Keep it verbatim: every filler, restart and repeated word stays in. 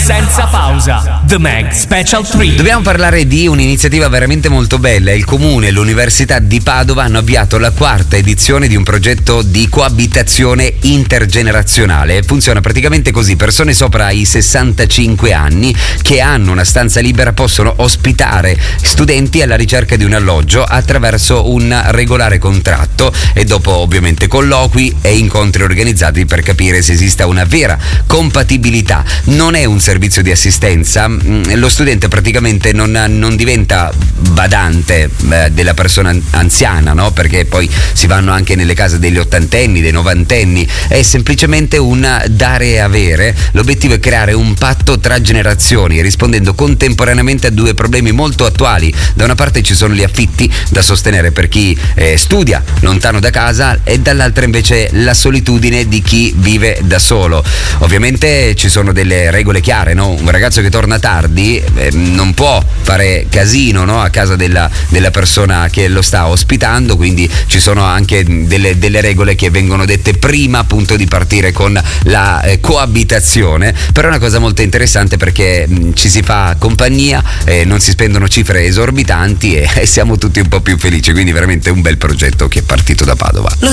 senza pausa. The Mag Special tre. Dobbiamo parlare di un'iniziativa veramente molto bella. Il Comune e l'Università di Padova hanno avviato la quarta edizione di un progetto di coabitazione intergenerazionale. Funziona praticamente così: persone sopra i sessantacinque anni che hanno una stanza libera possono ospitare studenti alla ricerca di un alloggio attraverso un regolare contratto e dopo ovviamente colloqui e incontri organizzati per capire se esista una vera compatibilità. Non è un servizio di assistenza, lo studente praticamente non, non diventa badante eh, della persona anziana, no? Perché poi si vanno anche nelle case degli ottantenni, dei novantenni, è semplicemente un dare e avere. L'obiettivo è creare un patto tra generazioni, rispondendo contemporaneamente a due problemi molto attuali. Da una parte ci sono gli affitti da sostenere per chi eh, studia lontano da casa e dall'altra invece la solitudine di chi vive da solo. Ovviamente ci sono delle regole chiare, no? Un ragazzo che torna tardi eh, non può fare casino, no? A casa della, della persona che lo sta ospitando, quindi ci sono anche delle, delle regole che vengono dette prima appunto di partire con la eh, coabitazione. Però è una cosa molto interessante perché mh, ci si fa compagnia, eh, non si spendono cifre esorbitanti e, e siamo tutti un po' più felici, quindi veramente un bel progetto che è partito da Padova.